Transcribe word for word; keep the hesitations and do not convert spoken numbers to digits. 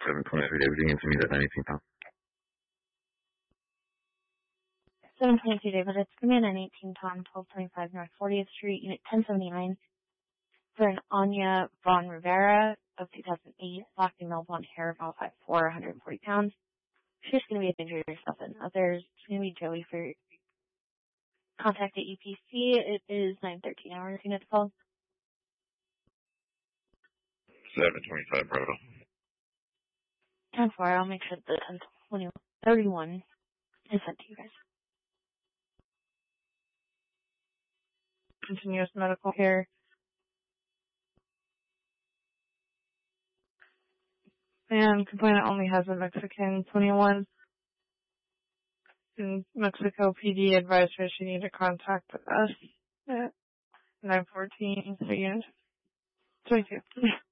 seven twenty-three, David, you can see me that nineteen pounds. seven twenty-two, David. It's Command nine eighteen Tom, twelve twenty-five North fortieth Street, Unit ten seventy-nine, for an Anya Von Rivera of two thousand eight, black female, blonde hair, about five foot four, one hundred forty pounds. She's going to be a danger to yourself and others. It's going to be Joey for contact at E P C. It is nine thirteen hours. You know the call. seven twenty-five, Bravo. ten four. I'll make sure the ten twenty thirty-one is sent to you guys. Continuous medical care. And complainant only has a Mexican twenty-one. And Mexico P D advised her she needed to contact us at nine fourteen for unit twenty-two.